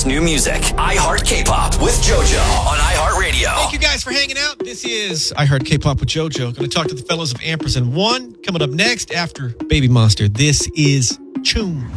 new music. iHeart K-Pop with JoJo on iHeartRadio. Thank you guys for hanging out. This is iHeart K-Pop with JoJo. Going to talk to the fellows of Ampersand 1 coming up next after Baby Monster. This is Choom.